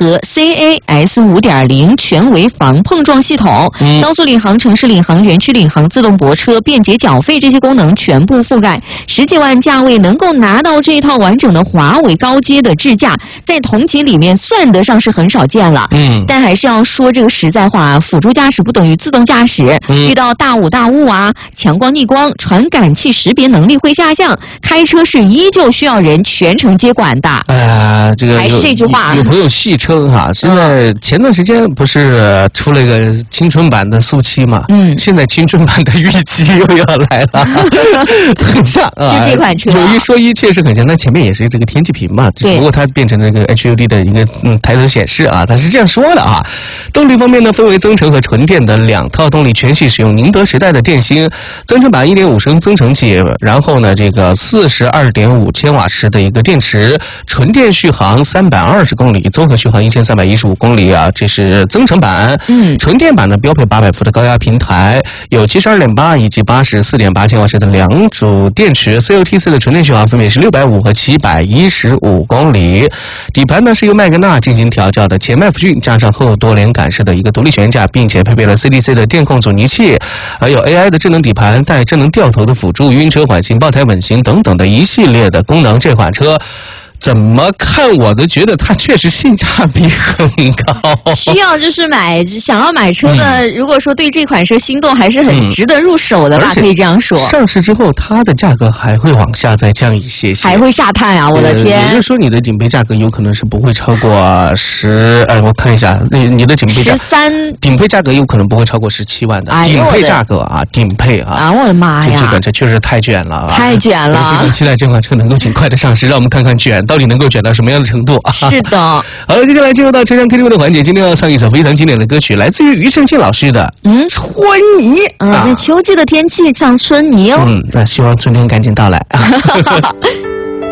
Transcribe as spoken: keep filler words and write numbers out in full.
和 C A S 五点零 全维防碰撞系统，嗯、高速领航、城市领航、园区领航、自动泊车、便捷缴费这些功能全部覆盖。十几万价位能够拿到这一套完整的华为高阶的智驾，在同级里面算得上是很少见了。嗯，但还是要说这个实在话，辅助驾驶不等于自动驾驶。嗯、遇到大雾大雾啊、强光逆光、传感器识别能力会下降，开车是依旧需要人全程接管的。 哎呀，这个还是这句话， 有朋友戏称哈，现在前段时间不是出了一个青春版的速七嘛？嗯，现在青春版的预期又要来了，很像啊。 就这款车， 有一说一，确实很像。但前面也是这个天气屏嘛，只不过它变成了这个 H U D 的一个嗯抬头显示啊，它是这样说的啊。动力方面呢，分为增程和纯电的两套动力，全系使用宁德时代的电芯，增程版一点五升增程器，然后呢，这个四十二点五千瓦时的一个电池，纯电续航三百二十公里，综合续航一千三百一十五公里啊，这是增程版。嗯，纯电版呢标配八百伏的高压平台，有七十二点八以及八十四点八千瓦时的两组电池 ，C O T C 的纯电续航分别是六百五和七百一十五公里。底盘呢是由麦格纳进行调教的前麦弗逊，加上后多连杆式的一个独立悬架，并且配备了 C D C 的电控阻尼器，还有 A I 的智能底盘，带智能掉头的辅助、晕车缓行、爆胎稳行等等的一系列的功能。这款车怎么看我都觉得它确实性价比很高。 需要就是买想要买车的、嗯，如果说对这款车心动，还是很值得入手的吧、嗯，可以这样说。 上市之后，它的价格还会往下再降一些些， 还会下探啊！我的天！ 也就是说，你的顶配价格有可能是不会超过十，哎，我看一下，你你的顶配价十三， 顶配价格有可能不会超过十七万的、哎、顶配价格啊，顶配啊！ 啊，我的妈呀！ 这款车确实太卷了， 太卷了！ 非常期待这款车能够尽快的上市，让我们看看卷到底能够卷到什么样的程度啊！ 是的。 好了，接下来进入到车上 K T V 的环节，今天要唱一首非常经典的歌曲，来自于庾澄庆老师的《嗯春泥》 啊，在秋季的天气唱春泥哦。 嗯，那希望春天赶紧到来啊。